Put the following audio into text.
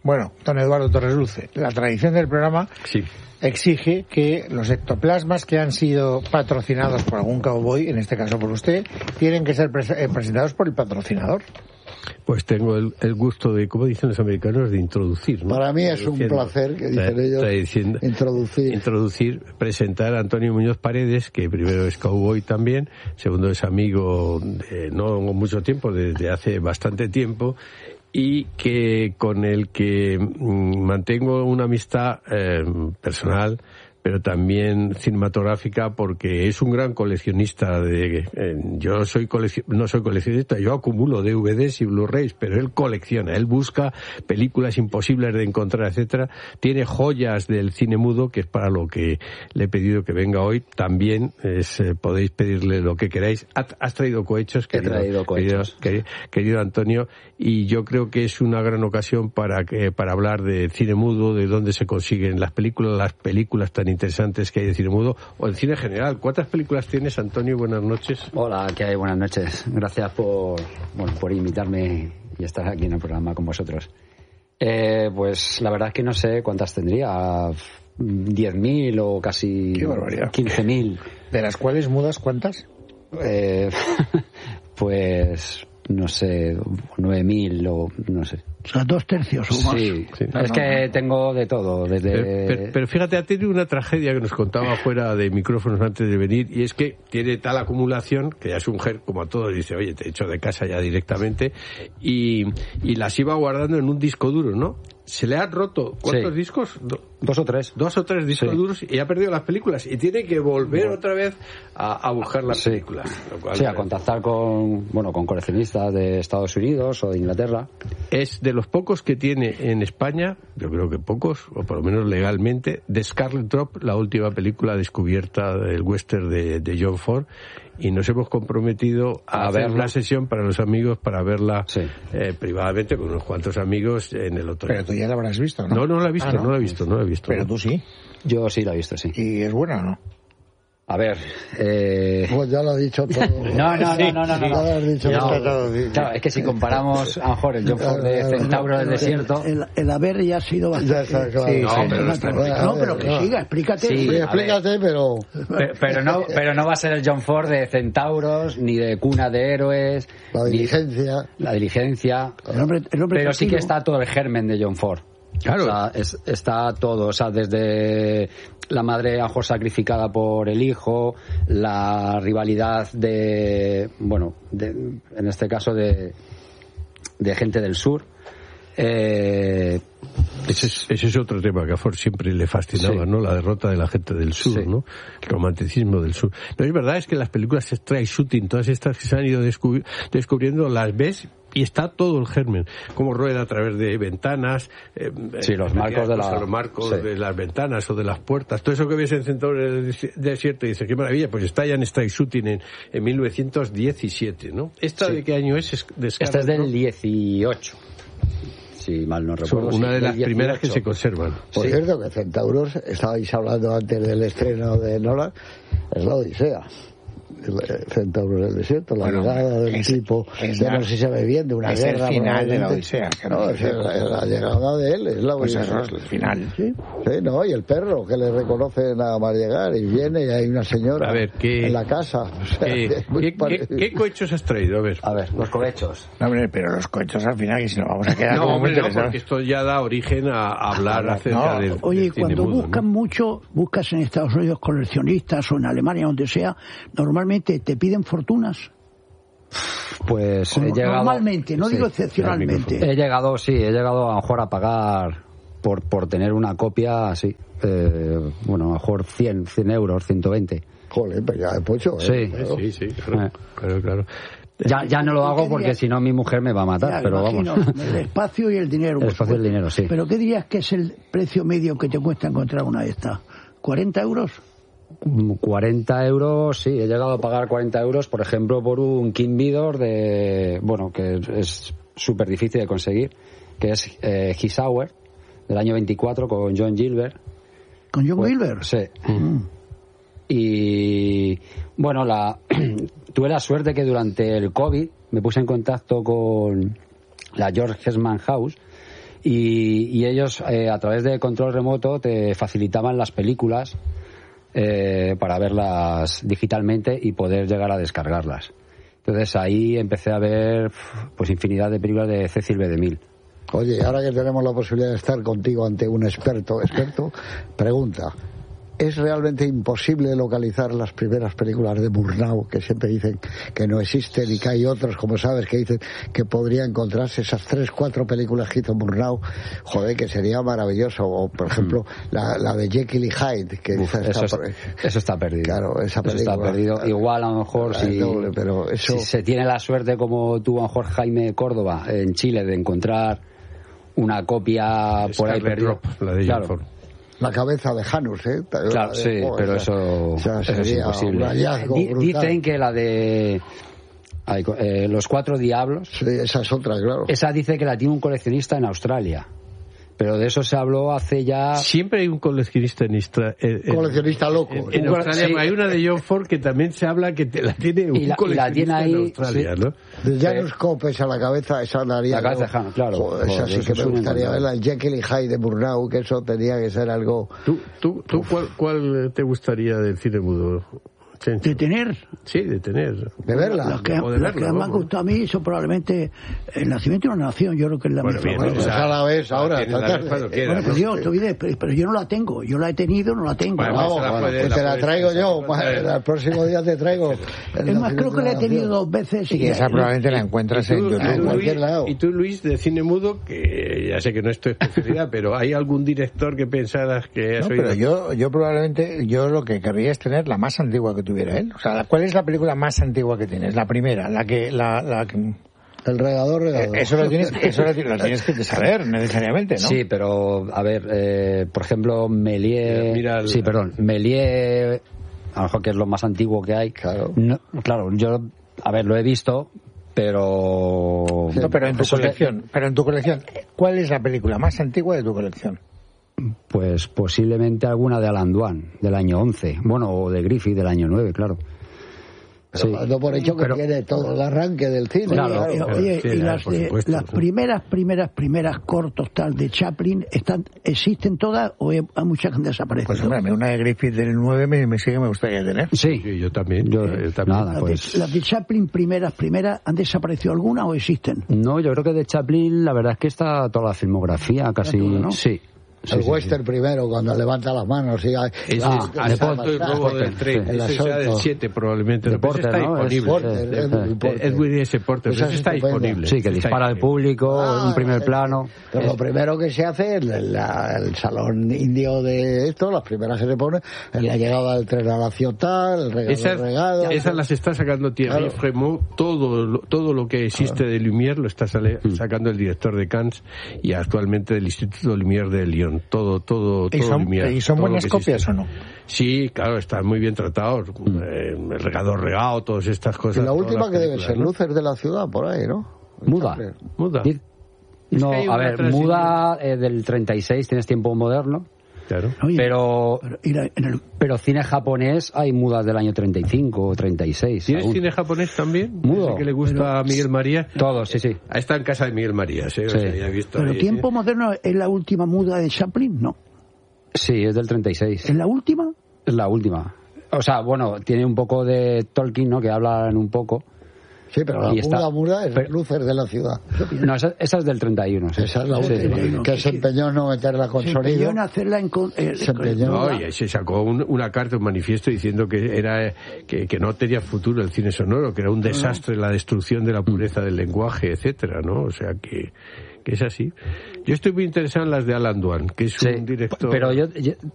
Bueno, don Eduardo Torresluce, la tradición del programa sí. exige que los ectoplasmas que han sido patrocinados por algún cowboy, en este caso por usted, tienen que ser presentados por el patrocinador. Pues tengo el gusto de, como dicen los americanos, de introducir, ¿no? Para mí es un placer, que dicen ellos, introducir, presentar a Antonio Muñoz Paredes, que primero es cowboy también, segundo es amigo de no mucho tiempo, desde hace bastante tiempo, y que con el que mantengo una amistad personal, pero también cinematográfica, porque es un gran coleccionista yo no soy coleccionista, yo acumulo DVDs y Blu-rays, pero él colecciona, él busca películas imposibles de encontrar, etcétera. Tiene joyas del cine mudo, que es para lo que le he pedido que venga hoy. También podéis pedirle lo que queráis. ¿Has traído cohechos? He traído cohechos. Querido Antonio, y yo creo que es una gran ocasión para hablar de cine mudo, de dónde se consiguen las películas tan interesantes que hay de cine mudo, o el cine general. ¿Cuántas películas tienes, Antonio? Buenas noches. Hola, ¿qué hay? Buenas noches. Gracias por invitarme y estar aquí en el programa con vosotros. Pues la verdad es que no sé cuántas tendría, 10.000 o casi 15.000. ¿De las cuales mudas cuántas? Pues no sé, 9.000 o no sé. O sea, 2/3 o más. Sí. Es que tengo de todo. Pero fíjate, ha tenido una tragedia que nos contaba fuera de micrófonos antes de venir, y es que tiene tal acumulación que ya es un ger, como a todos, dice, oye, te echo de casa ya directamente, y las iba guardando en un disco duro, ¿no? Se le han roto, ¿cuántos discos? 2 o 3. 2 o 3 discos duros, y ha perdido las películas, y tiene que volver otra vez a buscar las películas. Lo cual, a contactar con coleccionistas de Estados Unidos o de Inglaterra. Es de los pocos que tiene en España, yo creo que pocos, o por lo menos legalmente, de Scarlet Drop, la última película descubierta del western de John Ford, y nos hemos comprometido a ver la sesión para los amigos, para verla privadamente con unos cuantos amigos en el otoño. Pero tú ya la habrás visto, ¿no? No la he visto, no la he visto. Pero tú sí. Yo sí la he visto, sí. ¿Y es buena o no? A ver, pues ya lo ha dicho todo. No. Ya lo has dicho todo. Claro, es que si comparamos a lo mejor el John Ford de Centauro del Desierto, el haber ya ha sido bastante. Pero que siga, explícate. Sí, explícate, pero no va a ser el John Ford de Centauros ni de Cuna de Héroes. La diligencia. El hombre pero sí que está todo el germen de John Ford. Claro. O sea, está todo, o sea, desde la madre a mejor sacrificada por el hijo, la rivalidad en este caso de gente del sur. Ese es otro tema que a Ford siempre le fascinaba, ¿no? La derrota de la gente del sur, ¿no? El romanticismo del sur. Pero es verdad, es que las películas Strike Shooting, todas estas que se han ido descubriendo, las ves y está todo el germen, como rueda a través de ventanas, los marcos de las ventanas o de las puertas, todo eso que ves en Centauro del Desierto, y dices, qué maravilla, pues está ya en Strike Shooting en 1917, ¿no? ¿Esta de qué año es? Esta es del 18. Si mal no recuerdo. Una de las primeras que se conservan. Por cierto, que Centauros, estabais hablando antes del estreno de Nolan, es la Odisea. Centauros del Desierto, la llegada del tipo, ya no sé si se ve bien, de una guerra. Es el final de la Odisea. Es la llegada de él, es la Odisea. Pues eso es el final. Sí, y el perro que le reconoce nada más llegar, y viene y hay una señora en la casa. O sea, ¿Qué cohechos has traído? A ver, los cohechos. No, hombre, pero los cohechos al final, que si no vamos a quedar como no, porque esto ya da origen a hablar acerca del Oye, cuando mudo, buscan mucho, buscas en Estados Unidos coleccionistas o en Alemania, donde sea, normalmente te piden fortunas. Pues he llegado, normalmente, no digo excepcionalmente. He llegado a lo mejor a pagar por tener una copia así. A lo mejor 100 euros, 120. Joder, pues ya es pocho, Sí, claro. Ya no lo hago porque si no mi mujer me va a matar, pero imagino, vamos. El espacio y el dinero. El espacio y el dinero, sí. ¿Pero qué dirías que es el precio medio que te cuesta encontrar una de estas? ¿40 euros? 40 euros, sí, he llegado a pagar 40 euros, por ejemplo, por un King Vidor que es súper difícil de conseguir, que es His Hour, del año 24, con John Gilbert. ¿Con John Gilbert? Sí. Y bueno, tuve la suerte que durante el COVID me puse en contacto con la George Eastman House, y ellos a través de control remoto te facilitaban las películas para verlas digitalmente y poder llegar a descargarlas. Entonces ahí empecé a ver pues infinidad de películas de Cecil B. DeMille. Oye, ahora que tenemos la posibilidad de estar contigo ante un experto, pregunta, ¿es realmente imposible localizar las primeras películas de Murnau, que siempre dicen que no existen y que hay otros, como sabes, que dicen que podría encontrarse esas 3-4 películas que hizo Murnau? Joder, que sería maravilloso. O, por ejemplo, la de Jekyll y Hyde, que eso está perdido. Claro, esa película. Eso está perdido. Igual, a lo mejor, si se tiene la suerte, como tuvo a lo mejor Jaime Córdoba en Chile, de encontrar una copia por ahí perdida. La de John Ford. La cabeza de Janus, ¿eh? Claro, sí, pero eso es imposible. Dicen que la de Los Cuatro Diablos... Sí, esa es otra, claro. Esa dice que la tiene un coleccionista en Australia. Pero de eso se habló hace ya... Siempre hay un coleccionista coleccionista loco. En Australia hay una de John Ford que también se habla que la tiene un coleccionista ahí, en Australia, ¿no? De Janus Copes a la cabeza, esa daría... La cabeza de Janus, claro. Joder, esa sí que me gustaría verla. El Jekyll y Hyde de Murnau, que eso tenía que ser algo... ¿Tú ¿cuál te gustaría del cine mudo? ¿De tener? Sí, de tener. ¿De verla? Las que me han gustado a mí son probablemente El nacimiento de una nación. Yo creo que es la mejor. Bueno, pues a la vez ahora. Pero yo no la tengo. Yo la he tenido, no la tengo. Pues te la traigo yo. El próximo día te traigo. Es más, creo que la he tenido 2 veces. Y esa probablemente la encuentras en YouTube. En cualquier lado. Y tú, Luis, de cine mudo, que ya sé que no es tu especialidad, pero ¿hay algún director que pensaras que has oído? Pero yo probablemente, lo que querría es tener la más antigua que tuviera él. O sea, ¿cuál es la película más antigua que tienes? La primera, la que... El regador. Eso lo tienes que saber necesariamente, ¿no? Sí, pero a ver, por ejemplo, Méliès, Méliès, a lo mejor que es lo más antiguo que hay. Claro. No, claro, yo lo he visto, pero... No, pero en tu colección, ¿cuál es la película más antigua de tu colección? Pues posiblemente alguna de Alan Dwan, del año 11. Bueno, o de Griffith, del año 9, claro. Pero sí. No por hecho que tiene todo el arranque del cine. Claro. Oye, y las primeras cortos tal de Chaplin, ¿existen todas o hay muchas que han desaparecido? Pues hombre, una de Griffith del 9 me gustaría tener. Sí, yo también. Nada, pues... Las de Chaplin primeras, ¿han desaparecido alguna o existen? No, yo creo que de Chaplin la verdad es que está toda la filmografía casi... ¿no? Sí. El western primero, cuando levanta las manos. Sí, el robo del tren. Ese sea del 7 probablemente. De Porter, está disponible. Edwin S. Porter. Eso está disponible. Sí, que dispara al público, un primer plano. Pero lo primero que se hace en el salón indio de esto, las primeras que se ponen, en la llegada del tren a la ciudad, el regado. Esas las está sacando Thierry Frémaux. Todo lo que existe de Lumière lo está sacando el director de Cannes y actualmente del Instituto Lumière de Lyon. Todo ¿Y son buenas copias o no? Sí, claro, están muy bien tratados. El regado, todas estas cosas. Y la última que debe ser Luces de la ciudad, por ahí, ¿no? Muda. No, a ver, Muda del 36, tienes tiempo moderno. Claro. Oye, pero cine japonés hay mudas del año 35 o 36. ¿Tienes cine japonés también? Mudo. Que le gusta a Miguel María. Todo, sí. Está en casa de Miguel María, ¿sí? O sea, ya he visto pero ahí, tiempo moderno es la última muda de Chaplin, ¿no? Sí, es del 36. ¿Es la última? Es la última. O sea, bueno, tiene un poco de Tolkien, ¿no? Que hablan un poco. Sí, pero la muda es Luces de la ciudad. No, esa es del 31. Sí. Esa es la última. Que se empeñó en no meterla con sonido. Se empeñó en hacerla y se sacó una carta, un manifiesto diciendo que era que no tenía futuro el cine sonoro, que era un desastre la destrucción de la pureza del lenguaje, etcétera, ¿no? O sea que es así. Yo estoy muy interesado en las de Alan Dwan, que es un director... Pero yo